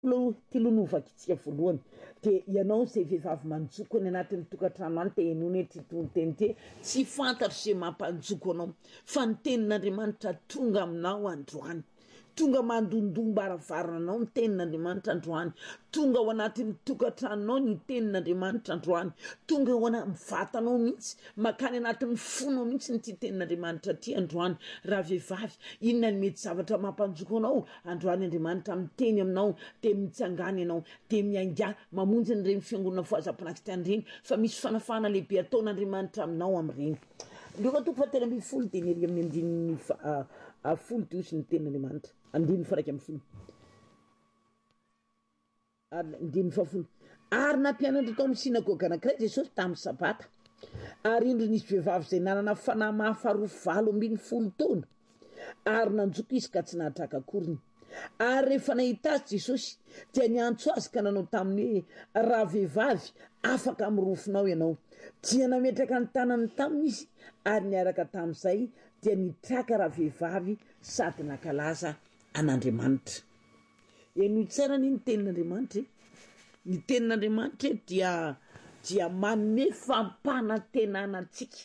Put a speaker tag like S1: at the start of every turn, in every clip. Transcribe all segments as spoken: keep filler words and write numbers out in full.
S1: lo tilonovaka itsika voalohany de ianao zay vehivavy manjoko any anatin'ny tokantrano any te enony hoe titonteny te tsy fantatro zay mampanjoko anao fa ny tenin'Andriamanitra tonga aminao androany, tonga mandondombaravara anao ny tenin'Andriamanitra androany, tonga ao anatin'ny tokantranonao ny tenin'Andriamanitra androany, tonga ao anatin'ny vatanao mihitsy makany anatin'ny fonao mihitsy ny ty tenin'Andriamanitra ty androany. Raha vehivavy inona ny mety zavatra mampanjoko anao androany, Andriamanitra miteny aminao de mitsangany anao de miainga mamonjy ny regny fiangonana foazam-panakistiany regny fa misy fanafana lehibe ataon'Andriamanitra aminao am'regny. Ndreo toko fatelo ambin'ny folo de ny amin'ny andininy folo de osy ny tenin'Andriamanitra andininy faraiky amin'ny folo andininy fafolo. Ary nampianatra tao amin'ny sinagoga anankiray Jesosy tamin'ny sabata, ary indro nisy vehivavy zay nanana fanahy mahafaroa valo ambin'ny folo taona ary nanjoko izy ka tsy nahatraka akoriny. Ary rehefa nahita azy Jesosy dia niantso azy ka nanao taminy hoe raha vehivavy afaka amirofinao ianao, dia nametraka ny tanany taminy izy ary niaraka tamin'izay dia nitraka raha vehivavy sady nakalaza an'Andriamanitra. Eno tsara ny tenin'Andriamanitra, ny tenin'Andriamanitra dia dia manome fampanantenana antsika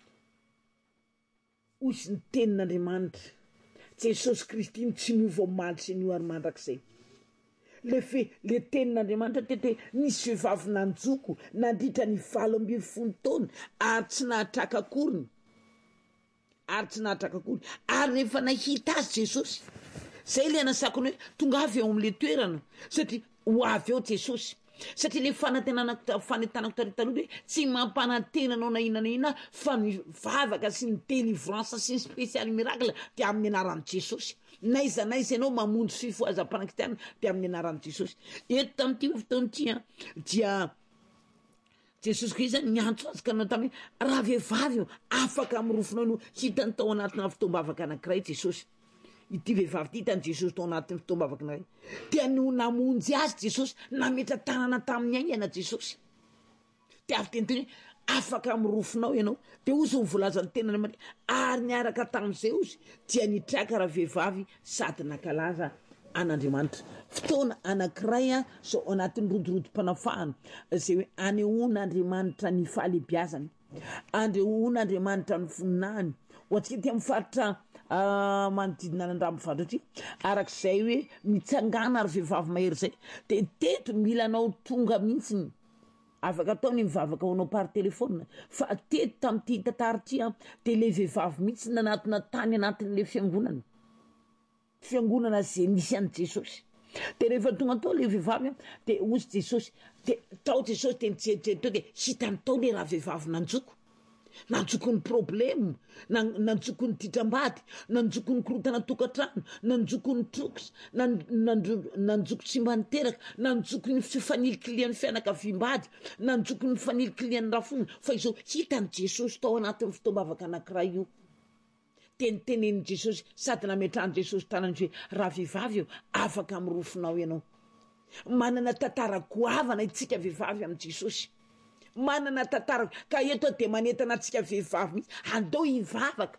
S1: ozy ny tenin'Andriamanitra. Jesosy Kristy tsy miova omaly sy ny ary mandrakizay. Le fe le tenin'Andriamanitra tete nisy vehivavy nanjoko nandritra ny valo ambin'ny folo taona ary tsy nahatraka akoriny, ary tsy nahatraka akoriny. Ary rehefa nahita azy Jesosy, zay le anasakony hoe tonga avy eo am'le toerana satria ho avy eo Jesosy, satria le fanantenana fanentanako taritaloha hoe tsy mampanantena anao na ina na ina fa mivavaka sy ny délivrance sy ny spécial miracle de amin'ny anaran'i Jesosy. Naiza naiza ianao mamonjy fifohazam-panakitiana de amin'ny anaran'i Jesosy. Eto tamin'ity fotoana ity dia Jesosy Kristy zany niantso azy ka nanao taminy raha vehivavy io afaka amirofinao no hitany tao anatina fitombavaka anankiray Jesosy. Ity vehivavy ty hitany Jesosy tao anatin'ny fitombavaka anankiray dia no namonjy azy Jesosy, nametra tanana tamin'ny aingana Jesosy de avy teniteny afaka amirofinao ianao. De ozy ny volazany tenany mari ary niaraka tamin'izay ozy dia nitraka raha vehivavy sady nakalaza an'Andriamanitra. Fotoana anankiray a so anatin'ny rodorodo-panafahana zay hoe anehoan'Andriamanitra ny fahalebiazany, andehoan'Andriamanitra ny voninahiny ho antsika ty amin'ny faritra manodidina an'Andramby vadra ty arak'izay hoe mitsangana ary vehivavy mahery zay de teto mila anao tonga mihitsiny. Afaka ataony mivavaka honao par telefona fa teto tamin'ity tantara ty de le vehivavy mihitsy nanatina tany anatin'le fiangonana fiangonana zay nisy an'i Jesosy. De rehefa tonga tao le vehivavy de ozy Jesosy de tao Jesosy de nijerijery de hitany tao le raha vehivavy nanjoko, nanjoko ny problème, nanjoko ny ditram-bady, nanjoko ny korotana tokantrano, nanjoko ny troks, nanjoko tsy mba niteraka, nanjoko ny fanilikilia fianakaviam-bady, nanjoko ny fanilikilia rafony. Fa izao hitany Jesosy tao anatin'ny fitombavaka anankiray io. Tenitenen'i Jesosy sady nametrahany Jesosy tanany hoe raha vehivavy io afaka amirofinao ianao. Manana tantara goavana itsika vehivavy amin'i Jesosy, manana tantara ka eto de manentana antsika vehivavy mihitsy andao hivavaka,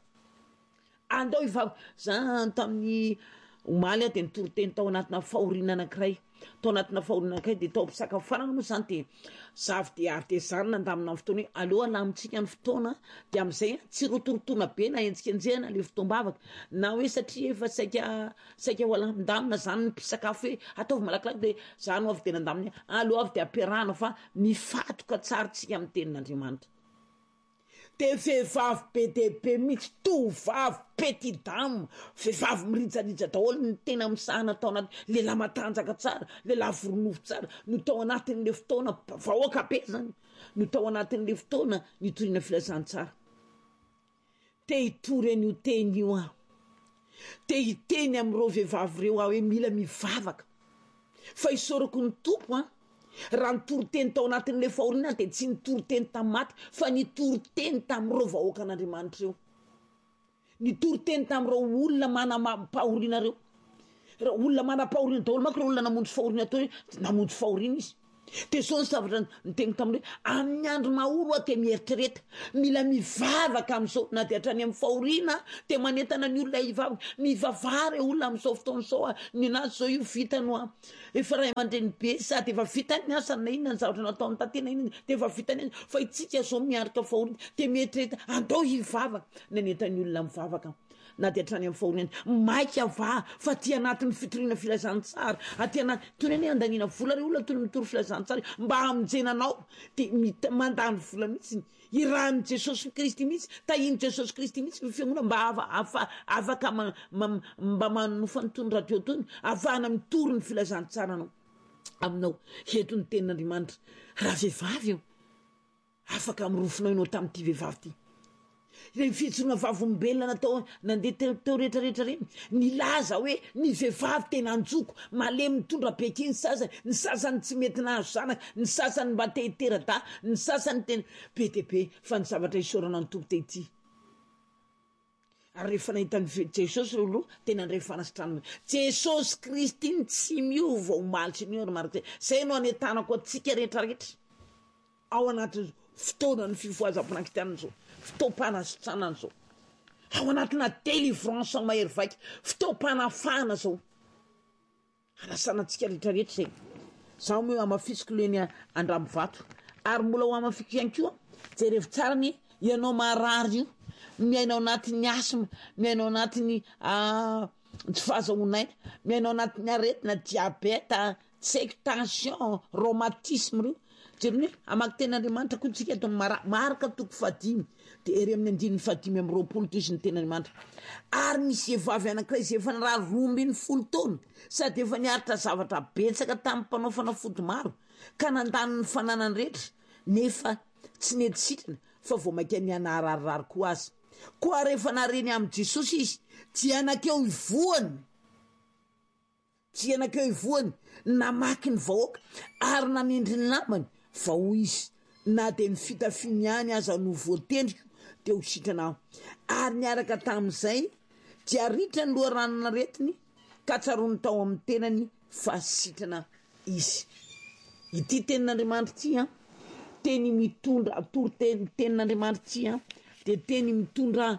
S1: andao hivavaka. Za tamin'ny omaly de nitoriteny tao anatina fahoriana anankiray, tao anatina fahoriana anankiray de tao ampisakafoanana moa zany de zavy de ary de zany nandamina amin'ny fotoana hoe aleo alamitsika ny fotoana de am'izay tsy rotorotona be na ensika enjehana le fitombavaka na hoe satria efa saika saika ho alamindamina zany ny mpisakafo hoe ataovy malakilaky de zany avy de nandamina aleo avy de ampiarahana fa mifatoka tsara tsika amin'ny tenin'Andriamanitra. De vehivavy be dehibe mihitsy, tovavy petit dame, vehivavy mirijarija daholo ny tena misahana tao anaty lehilahy matanjaka tsara, lehilahy voronofo tsara no tao anatin'le fotoana vahoaka be zany no tao anatin'le fotoana nitoriana filazantsara. Te hitory an'io teny io ah, te hiteny am'ireo vehivavy reo ah hoe mila mivavaka fa isorako ny tompo ah. Raha nitory teny tao anatin'le fahoriana de tsy nitory teny tamin'ny maty fa nitory teny tamin'ireo vahoaka an'Andriamanitra reo, nitory teny tamin'ireo olona manam-pahoriana reo. Olona manam-pahoriana daholo manko reo olona namonjy fahoriana tao namonjy fahoriana izy de so ny zavatra nytegny taminy hoe amin'ny andro mahoro a te mieritrereta mila mivavaka am'izao na de hatrany amin'ny fahoriana te manentana ny olona ivavaka mivavary olona am'izao fotoana zao a ny anazy zao io vitano a efa ray aman-dreny be sady efa vitany ny asany na inona ny zavatra natao ny tatena inona de efa vitany fa itsika zao miarika fahoriana te mieritrereta andao hivavaka ny anentany olona mivavaka na de hatrany amin'ny fahoriana maika va fa ty anatin'ny fitoriana filazantsara aty anaty toy ny andanina vola re olona toy ny mitory filazantsara mba hamonjenanao de mandany vola mihitsy irahan'i Jesosy Kristy mihitsy tahiny Jesosy Kristy mihitsy fiangonana mba afa afaka mba manofa ny tony radio tony ahafahana mitory ny filazantsara anao aminao eto ny tenin'Andriamanitra raha vehivavy io afaka mirofinao ianao tamin'ity vehivavy ty le fitsona vavolombelona natao nandeha teo rehetrarehetra reny nilaza hoe ny vehivavy tena anjoko malemy mitondra beke ny sasany ny sasany tsy mety nahazo zanaka ny sasany mba tehitera-da ny sasany tena be de be fa ny zavatra isaorana ny tompo tehity ary rehefa nahitany Jesosy olo tena andray fanasitranana Jesosy Kristy ny tsy miova omaly ny ora marika zay no anetanako atsika rehetrarehetra ao anaty fotoana ny fivoazam-panankitianana zao fitaom-panasitranana zao ao anatina délivrance mahery vaika fitaom-panafahana zao anasanantsika rehetrarehetra zay zaho moa amafisiko leny Andrambivato ary mbola ho amafiko ihany koa jerevy tsara ny ianao marary io miainao anatin'ny asma miainao anatin'ny tsy fahazahonaina miainao anatin'ny aretina diabeta tsy haiko tension rhumatisme reo jerony amaky ten'Andriamanitra koa tsika atao maraka toko fadimy de ery amin'ny andininy fadimy amin'ny roapolo to izy ny ten'Andriamanitra ary misy vehivavy anankiray izay efa niraha rombiny folo taona sady efa niaritra zavatra betsaka tamin'ny mpanao fanafody maro ka nandany ny fananany rehetra nefa tsy nety sitrana fa vao maika ny anahararary koa azy koa rehefa nareny amin'ny Jesosy izy dia anakeo ivoany dia anakeo ivoany namaky ny vahoaka ary namendry ny namany fa hoy izy na de ny fitafiny ihany aza no voatendriko de ho sitrana ary niaraka tamin'izay dia ritra ny loharanona retiny ka tsarony tao amin'ny tenany fa sitrana izy ity tenin'Andriamanitra ty a teny mitondra tory teny tenin'Andriamanitra ty a de teny mitondra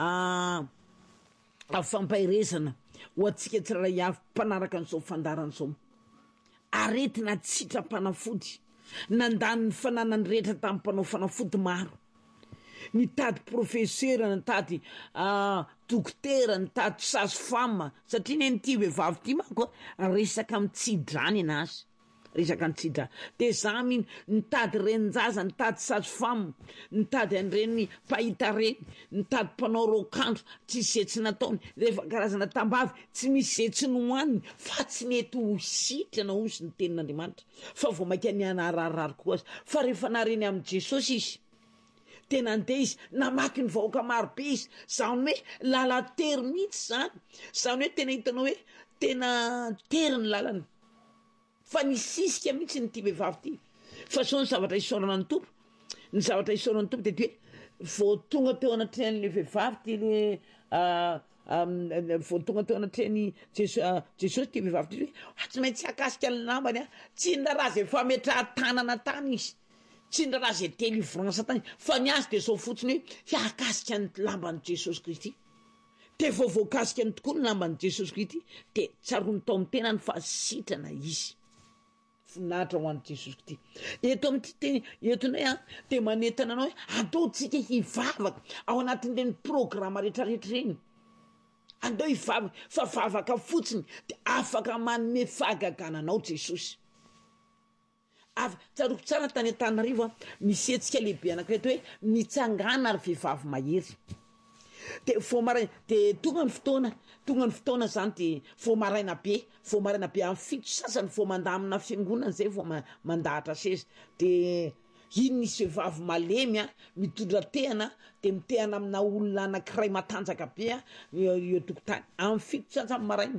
S1: fampahirezana ho atsika tsiraray avy mpanaraka an'izao fandarana zao aretina tsitra-panafody nandany ny fananany rehetra tamin'ny mpanao fanafody maro nitady profesera nitady dokotera nitady sage-femme satria nen'ity vehivavy ty manko resaka mitsidrany anazy resaka nitsidra de za mino nitady renjaza nitady sage-femme nitady an'ireny pahita reny nitady mpanao rokandro tsy zay tsy nataony rehefa karazana tambavy tsy misy zay tsy nohaniny fa tsy nety ho sitrana ozy ny tenin'Andriamanitra fa vao maika ny anahararary koa azy fa rehefa nareny amin'ny Jesosy izy tena andeha izy namaky ny vahoaka maro be izy zany hoe lala tery mihitsy zany zany hoe tena hitanao hoe tena tery ny lalana fa nisisika mihitsy nyty vehivavy ty fa so ny zavatra isaorana ny tompo ny zavatra isaorana ny tompo de ty hoe vao tonga teo anatrehan'le vehivavy ty le vao tonga teo anatrehany Jesosy ty vehivavy ty hoe tsy maintsy akasika ny lambany a tsy ndraraha zay fametraha tanana tany izy tsy ndraraha zay délivrance tany fa ny azy de zao fotsiny hoe akasika ny lamban'i Jesosy Kristy de vao voakasika ny tokoa ny lamban'i Jesosy Kristy de tsarony tao amin'ny tenany fa sitrana izy finahitra ho an'i Jesosy Kristy eto amin'ity teny etonay a de manentana anao hoe andao tsika hivavaka ao anatin'ireny programa rehetrarehetra reny andao hivavaka fa vavaka fotsiny de afaka manome fahagagananao Jesosy avy tsaroko tsara tany Antananarivo misy hetsika lehibe anankireto hoe mitsangana ary vehivavy mahery de vao maraina de tonga ny fotoana tonga ny fotoana zany de vao maraina be vao maraina be amin'ny fito sasany vao mandaha amina fiangonana zay vao mandahatra seza de iny nisy vehivavy malemy a mitondra tehana de mitehana amina olona anankiray matanjaka be a eo tokotany amin'ny fito sasany maraina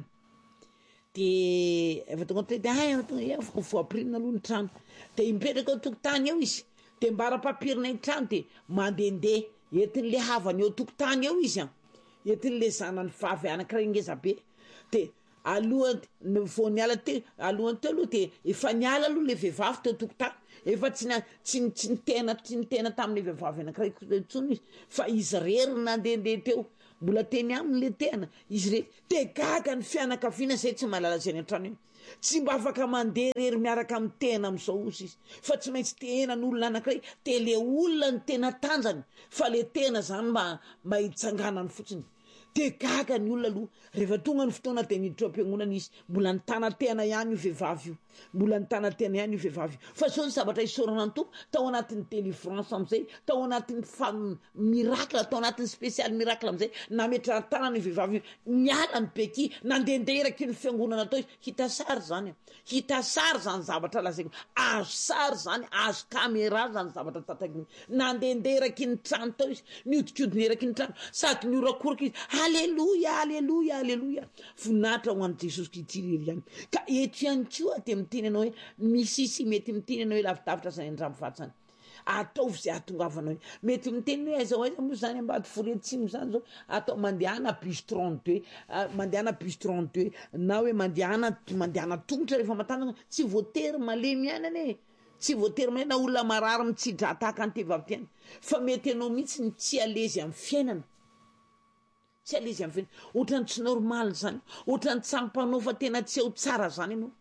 S1: de efa tonga de ay voapirina aloha ny trano de mipetraka eo tokotany eo izy de mbara-papirina ny trano de mandendeha entin'le havany eo tokotany eo izy a entin'le zanany vavy anankiray ngeza be de aloha vao niala te alohany teo aloha de efa niala aloha le vehivavy teo tokotany efa tsy na tsy tsy nitena tsy nitena tamin'le vehivavy anankiray intsony izy fa izy rery nandehandeha teo mbola teny aminy le tena izy rery de gaga ny fianakaviana zay tsy mahalala zay ny an-trano io tsy mba afaka mandeha rery miaraka amin'ny tena am'izao ozy izy fa tsy maintsy tena n'olona anankiray de le olona ny tena tanjany fa le tena zany mba mba hitsanganany fotsiny de gaga ny olona aloha rehefa tonga ny fotoana de niditra am-piangonana izy mbola nitana tena ihany io vehivavy io mbola nitana tena ihany io vehivavy io fa zao ny zavatra isaorana ny tompo tao anatin'ny délivrance am'izay tao anatin'ny fa miracle tao anatin'ny spécial miracle am'izay nametra tanany vehivavy io niala ny beky nandehandeha eraky ny fiangonana tao izy hita sary zany a hita sary zany zavatra lazaiko azo sary zany azo caméra zany zavatra tataki nandehandeha eraky ny trano tao izy niodikodiny eraky ny trano sady niorakoroka izy Alléluia, alléluia, alléluia. Voninahitra ho an'i Jesosy Kristy rery ihany. Ka eto ihany koa de miteny anao hoe misy sy mety miteny anao hoe lavidavitra zany andramofatsany. Ataovy zay ahatongavanao. Mety miteny hoe aiza ho aiza moa zany ambady foretsimo zany zao atao mandehana bus trente-deux, mandehana bus trente-deux na hoe mandehana mandehana tongotra rehefa matanjaka tsy voatery malemy ihany ane. Tsy voatery malemy na olona marary mitsidra tahaka ny vehivavy tiany. Fa mety anao mihitsy ny tsy alezy amin'ny fiainana. Tsy alezy amin'ny fiainana. Ohatrany tsy normal zany. Ohatrany tsy sampanao fa tena tsy eo tsara zany ianao.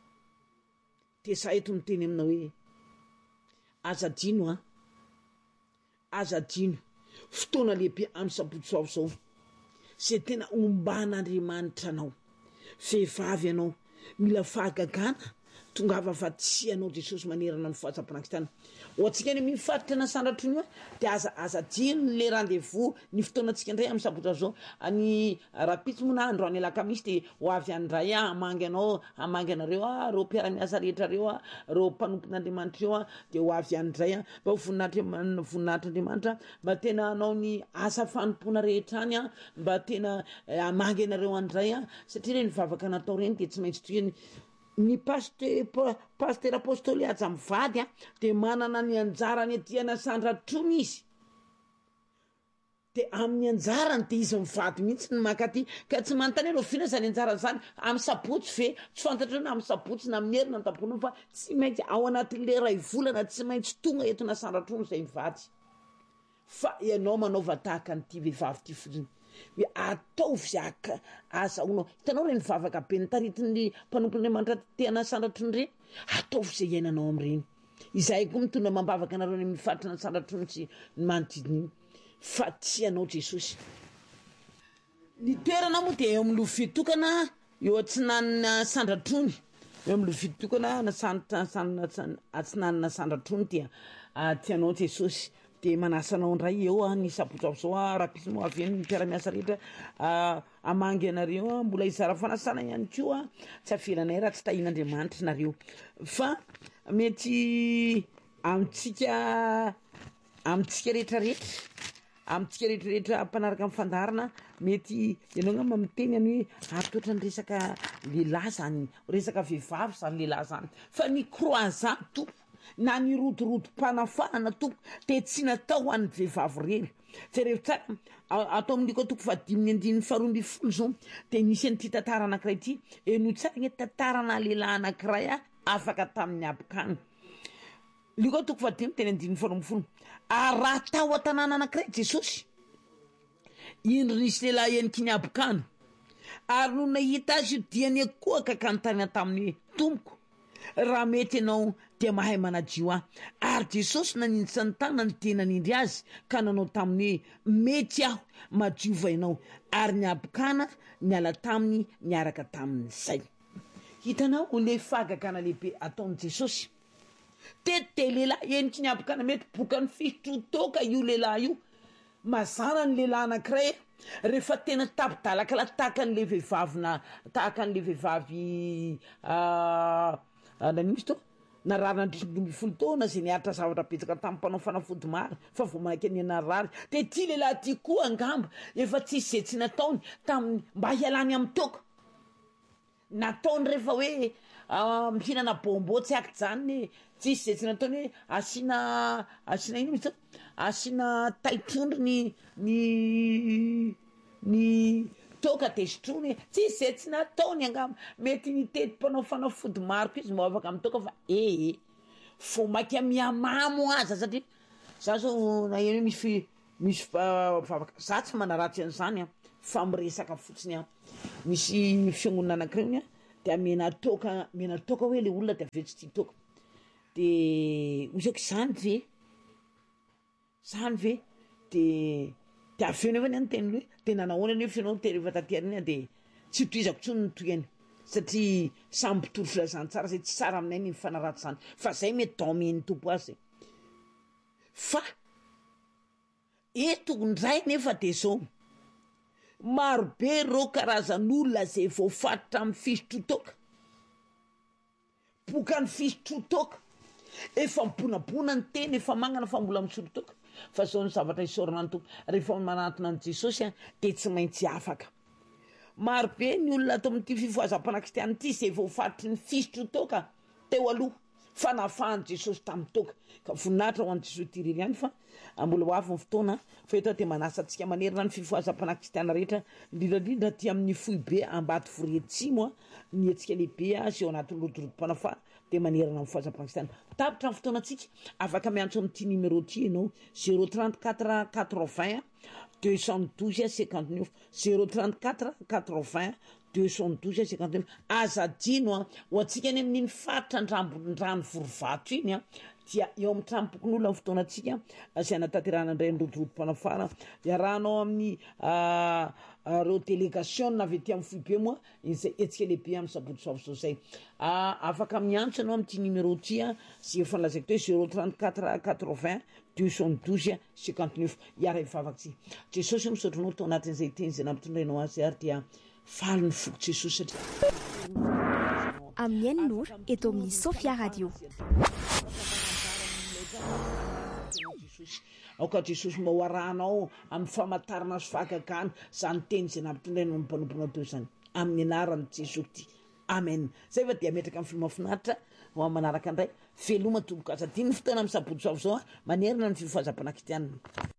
S1: De sa eto miteny aminao hoe azadino a azadino fotoana lehibe amin'ny sabotsy zao zay tena omban'Andriamanitra anao vehivavy anao mila fahagagana tongava fa tsy anao Jesosy manerana ny fahatsapana ohatsika ny mifaritra na sandratrony io de aza azadino le rendez-vous ny fotoanantsika indray amin'ny sabotsy zao any rapitsy moa na androany alakamisy de ho avy andray a hamangy anao hamangy anareo a reo mpiara-miasa rehetra reo a reo mpanompon'Andriamanitra reo a de ho avy andray a mba ho voninahitra voninahitr'Andriamanitra mba tena anao ny asa fanompona rehetra any a mba tena hamangy anareo andray a satria ny vavaka natao reny de tsy maintsy toy ny paster paster apôstôly aza mivady a de manana ny anjarany atiana sandratrony izy de amin'ny anjarany de izy mivady mihitsy ny makaty ka tsy manontany hoe fina zany anjarany zany amin'ny sabotsy ve tsy fantatra na amin'ny sabotsy na amin'ny herina taponao fa tsy maintsy ao anatin'le ray volana tsy maintsy tonga etona sandratrony zay mivady fa ianao manaova tahaka nyity vehivavy ty fotsiny hoe ataovy zay azahoanao hitanao reny vavaka be nitaritin'ny mpanompon'Andriamanitra tena sandratrony reny ataovy zay iainanao amin'ireny izahay koa mitondra mambavaka anareo ny mifaritra ny sandratrony sy ny manodidina iny fa tsy anao Jesosy ny toerana moa de eo amin'ny lovia tokana eo atsinanina sandratrony eo amin'ny lovia tokana na atsinanina sandratrony dia tianao Jesosy de manasanao ndray eo a ny sabotsy zao a rapisy moa avy eny ny mpiara-miasa rehetra hamangy anareo a mbola hizara fanasana ihany koa a tsy avelanay raha tsy tahin'Andriamanitra nareo fa mety amitsika amitsika rehetrarehetra amitsika rehetrarehetra mpanaraka amin'ny fandarana mety ianao ngamba miteny any hoe atotra ny resaka lehilahy zany resaka vehivavy zany lehilahy zany fa ny croisant tompo na ny rodorotom-panafahana tompo de tsy natao ho an'ny vehivavy rery jereo tsara atao amin'iko toko fa dimy andininy faharoa amby folo zao de nisy an'ity tantara anankiray ity eno tsara ny tantarana lehilahy anankiray a afaka tamin'ny abokany liko toko fa dimy teny andininy faharoa amby folo ary raha tao an-tanàna anankiray Jesosy indro nisy lehilahy eniky ny abokany ary no nahita azy io diany akoha ka kanontaniana tamin'ny hoe tompoko raha mety ianao de mahay manadio aho ary Jesosy nanindry ny tanany de nanindry azy ka nanao taminy hoe mety aho madiova ianao ary ny abokana niala taminy niaraka tamin'izay hitanao le fahagagana lehibe ataon'i Jesosy tete lehilahy eniky ny abokana mety boka ny fitrotoka io lehilahy io mazana ny lehilahy anankiray rehefa tena tapidalaka la tahaka an'le vehivavy na tahaka an'le vehivavy na misy to na rarina ndrindromby folo taona zay niaritra zavatra betsaka tamin'ny mpanao fanafody maro fa vao manaiky ny anarary de ty lehilahy ty koa angamba efa tsisy zay tsy nataony tamin'ny mba hialany amin'ny toka nataony rehefa hoe mihinana bombo tsy aky jany tsisy zay tsy nataony hoe asina asina ino misy asina taitrondry ny ny ny toka de sotrony tsy zay tsy nataony angam mety nitety mpanao fanafody maroko izy mba afaka mitoka fa ee fo maika miamamo aza satria za zao na eno hoe misy misy vavaka za tsy manaratsy an'izany a fa miresaka fotsiny a misy fiangonana anankiregny a de amena toka mena toka hoe le olona de avetsy ty toka de ozako zany ve zany ve de de aveo nefa ny anteny hoe de nanahoana ny hoe fianao te rehefa tateriny a de tsy toizako tsony ny toy any satria samby mpitoro filazany tsara zay tsy tsara aminay ny mifanaratsy zany fa zay mety daomen'ny tompo azy fa eto ndray nefa de zao marobe reo karazan'olona zay voafatotra amin'ny fisotro toka boka ny fisotro toka efa mibonabona ny teny efa magnana fa mbola misotro toka fa zao ny zavatra isorana ny tompo rehefa manatona an' Jesosy a de tsy maintsy afaka marobe ny olona ato amin'ity fifohazam-pana kristianina ity zay voafatotry ny fisotro toka teo aloha fa nafahan'i Jesosy tamin'ny toka ka voninahitra ho an'i Jesosy tiriri ihany fa mbola ho avy ny fotoana fa eto de manasa antsika manerana ny fifohazam-pana kristianina rehetra indrindrandrindra ty amin'ny fohy be ambato voreatsimo a ny antsika lehibe a sy ao anatin'ny rodorotom-panafara de manerana ny fifohazam-pana kristianina tapitra ny fotoana antsika afaka miantso amin'ity numéro ty ianao zéro trente-quatre quatre-vingts deux cent douze cinquante-neuf zéro trente-quatre quatre-vingts deux cent douze cinquante-neuf azadino a ho antsika any amin'iny faritra ndrano vorovato iny a dia eo amin'ny trampokon'olona amin'ny fotoana antsika sy anatanterahana indray ny rodorotom-panafara iarahanao amin'ny reo délégation na avy ety amin'ny fohy be moa izay etsika lehibe amin'ny sabotsy soavy zay afaka miantso anao amin'ity numéro ty a sy efa nolazaiko teo zéro trente-quatre quatre-vingts deux cent douze cinquante-neuf iara ivavaky ty Jesosy misotronao tao anatin'izay teny zay nampitondrainao azy ary dia faly ny foko Jesosy satria
S2: amin'ny Ainon'Ora eto amin'ny Sofia Radio
S1: aoka Jesosy mba ho arahanao amin'ny famantarana sy fahagagana zany teny zay nampitondrainao ny mpanompoana teo zany amin'ny anaran'i Jesosy ty amen zay fa dia metraka amin'ny filmafinaritra ho amin'ny manaraka indray veloma tomboka aza dimy fotoana amin'ny sabotsy soavy zao a manerana ny fifohazam-pana kristianina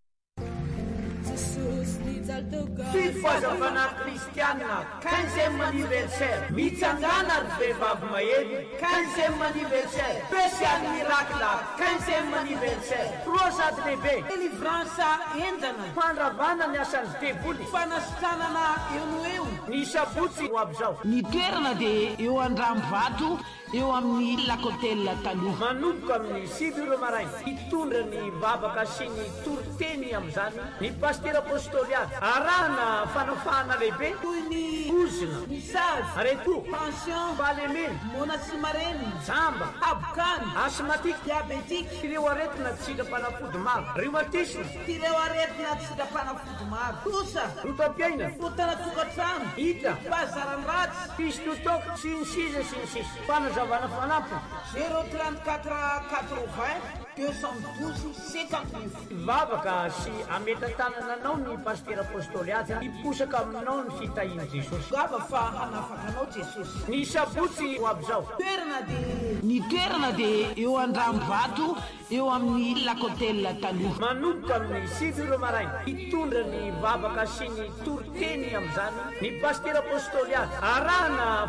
S3: fifohazam-pana kristianina quinzième anniversaire mitsangana ry vehivavy mahely quinzième anniversaire spécial miracle quinzième anniversaire prosady lehibe délivrance enjana fandravana ny asan'ny devoly fanasitranana eo no eo ny sabotsy ho avy zao
S1: ny toerana de eo Andrambato eo amin'ny lakotel taloha
S3: manomboka amin'ny sivy iro maraina hitondra ny vavaka sy ny toriteny amin'izany ny paster apôstôly azy arahana fanafahana lehibe toy ny ozina misage areto pension valemena mona tsy mareny jamba abokany asmatique diabétique tireo aretina tsy sitrapanafody maro rhumatisme tireo aretina tsy sitrapanafody maro kosa rotapiaina fotana tokantrano hitra fahazaran-dratsy fisototoka sy ny sisa sy ny sisa fanazavana fanampy zéro trente-quatre quatre-vingts deux cent douze cinquante-neuf vavaka sy ametantanana anao ny paster apôstôly azy hiposaka aminao ny fitahiany Jesosy gava fa hanafaka anao Jesosy ny sabotsy ho avy zao toerana de
S1: ny toerana de eo Andrambato eo amin'ny lakotel taloha
S3: manomboka amin'ny sivy iro maraina hitondra ny vavaka sy ny toriteny amin'izany ny paster apôstôly azy arahana